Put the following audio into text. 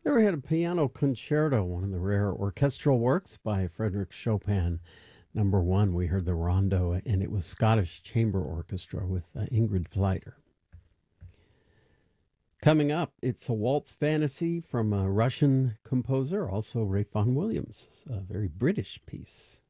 There we had a piano concerto, one of the rare orchestral works by Frederick Chopin. Number one, we heard the rondo, and it was Scottish Chamber Orchestra with Ingrid Fleiter. Coming up, it's a waltz fantasy from a Russian composer, also Ray Vaughan Williams, a very British piece.